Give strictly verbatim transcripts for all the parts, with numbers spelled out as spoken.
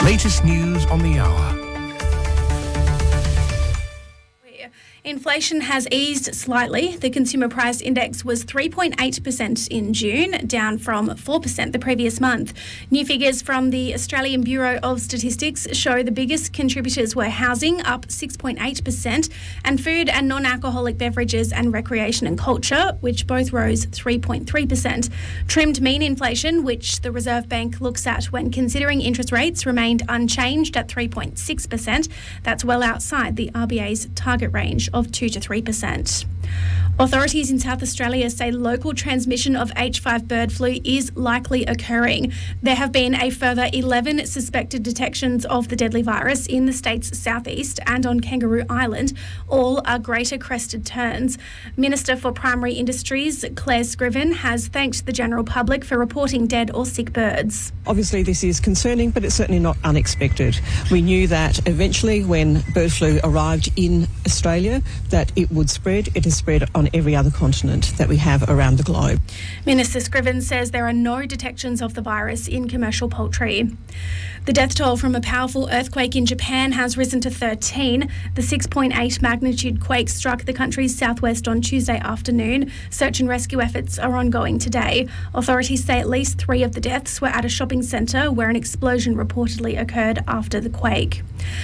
latest news on the hour. Inflation has eased slightly. The consumer price index was three point eight percent in June, down from four percent the previous month. New figures from the Australian Bureau of Statistics show the biggest contributors were housing, up six point eight percent, and food and non-alcoholic beverages and recreation and culture, which both rose three point three percent. Trimmed mean inflation, which the Reserve Bank looks at when considering interest rates, remained unchanged at three point six percent. That's well outside the R B A's target range of two to three percent. Authorities in South Australia say local transmission of H five bird flu is likely occurring. There have been a further eleven suspected detections of the deadly virus in the state's southeast and on Kangaroo Island. All are greater crested terns. Minister for Primary Industries, Claire Scriven, has thanked the general public for reporting dead or sick birds. Obviously this is concerning, but it's certainly not unexpected. We knew that eventually when bird flu arrived in Australia that it would spread. It has spread on every other continent that we have around the globe. Minister Scriven says there are no detections of the virus in commercial poultry. The death toll from a powerful earthquake in Japan has risen to thirteen. The six point eight magnitude quake struck the country's southwest on Tuesday afternoon. Search and rescue efforts are ongoing today. Authorities say at least three of the deaths were at a shopping centre where an explosion reportedly occurred after the quake.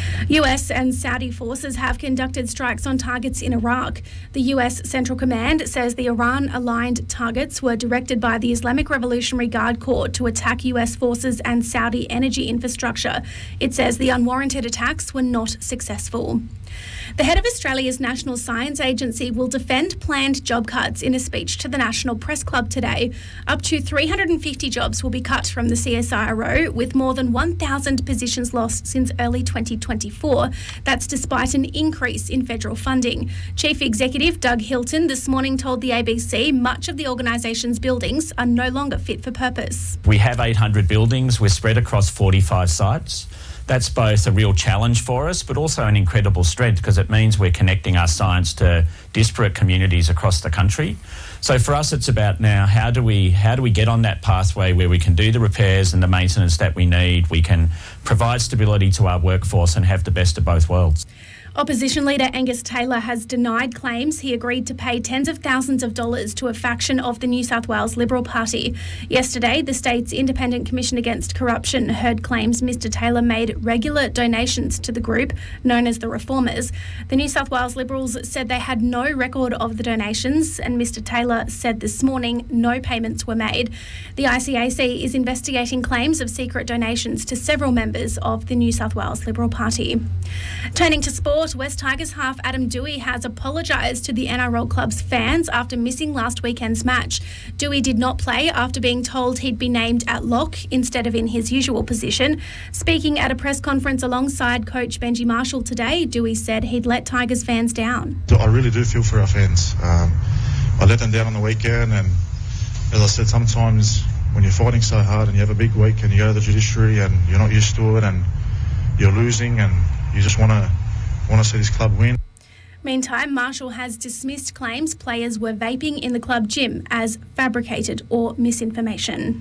U S and Saudi forces have conducted strikes on targets in Iraq. The U S Central Command says the Iran-aligned targets were directed by the Islamic Revolutionary Guard Corps to attack U S forces and Saudi energy infrastructure. It says the unwarranted attacks were not successful. The head of Australia's National Science Agency will defend planned job cuts in a speech to the National Press Club today. Up to three hundred fifty jobs will be cut from the C S I R O, with more than one thousand positions lost since early twenty twenty-four. That's despite an increase in federal funding. Chief Executive Doug Hilton this morning told the A B C much of the organisation's buildings are no longer fit for purpose. We have eight hundred buildings. We're spread across forty-five sites. That's both a real challenge for us, but also an incredible strength because it means we're connecting our science to disparate communities across the country. So for us, it's about now how do we how do we get on that pathway where we can do the repairs and the maintenance that we need, we can provide stability to our workforce and have the best of both worlds. Opposition leader Angus Taylor has denied claims he agreed to pay tens of thousands of dollars to a faction of the New South Wales Liberal Party. Yesterday, the state's Independent Commission Against Corruption heard claims Mr Taylor made regular donations to the group, known as the Reformers. The New South Wales Liberals said they had no record of the donations, and Mr Taylor said this morning no payments were made. The I C A C is investigating claims of secret donations to several members of the New South Wales Liberal Party. Turning to sport, West Tigers half Adam Doueihi has apologised to the N R L club's fans after missing last weekend's match. Doueihi did not play after being told he'd be named at lock instead of in his usual position. Speaking at a press conference alongside coach Benji Marshall today, Doueihi said he'd let Tigers fans down. I really do feel for our fans. Um, I let them down on the weekend, and as I said, sometimes when you're fighting so hard and you have a big week and you go to the judiciary and you're not used to it and you're losing and you just want to want to see this club win. Meantime, Marshall has dismissed claims players were vaping in the club gym as fabricated or misinformation.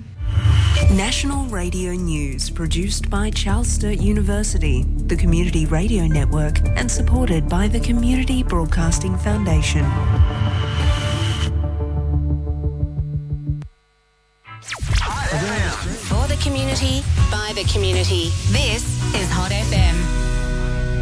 National Radio News, produced by Charles Sturt University, the Community Radio Network, and supported by the Community Broadcasting Foundation. For the community, by the community. This is Hot F M.